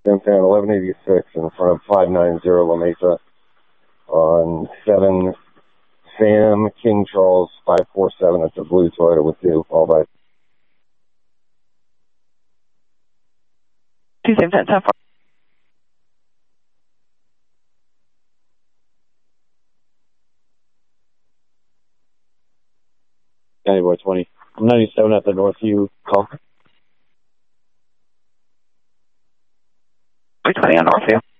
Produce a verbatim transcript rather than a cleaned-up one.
Sam Fan eleven eighty-six in front of five ninety La Mesa on seven Sam King Charles five forty-seven. It's a blue Toyota with two, all by. Two Sam Fan, ten four. County Boy twenty. I'm ninety-seven at the Northview call. twenty on Northview.